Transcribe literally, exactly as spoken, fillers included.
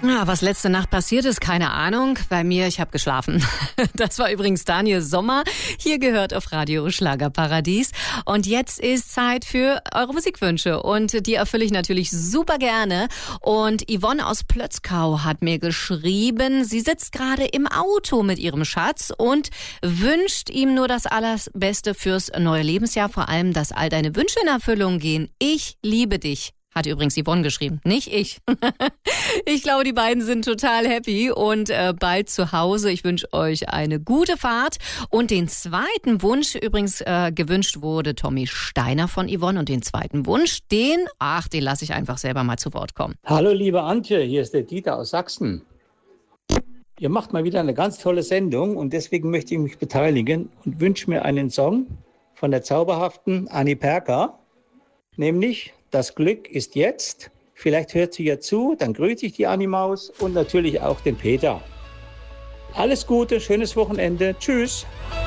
Ja, was letzte Nacht passiert ist, keine Ahnung. Bei mir, ich habe geschlafen. Das war übrigens Daniel Sommer. Hier gehört auf Radio Schlagerparadies. Und jetzt ist Zeit für eure Musikwünsche. Und die erfülle ich natürlich super gerne. Und Yvonne aus Plötzkau hat mir geschrieben, sie sitzt gerade im Auto mit ihrem Schatz und wünscht ihm nur das Allerbeste fürs neue Lebensjahr. Vor allem, dass all deine Wünsche in Erfüllung gehen. Ich liebe dich. Hat übrigens Yvonne geschrieben, nicht ich. Ich glaube, die beiden sind total happy und äh, bald zu Hause. Ich wünsche euch eine gute Fahrt. Und den zweiten Wunsch, übrigens äh, gewünscht wurde Tommy Steiner von Yvonne. Und den zweiten Wunsch, den, ach, den lasse ich einfach selber mal zu Wort kommen. Hallo liebe Antje, hier ist der Dieter aus Sachsen. Ihr macht mal wieder eine ganz tolle Sendung und deswegen möchte ich mich beteiligen und wünsche mir einen Song von der zauberhaften Annie Perker, nämlich Das Glück ist jetzt. Vielleicht hört sie ja zu, dann grüße ich die Annie Maus und natürlich auch den Peter. Alles Gute, schönes Wochenende. Tschüss.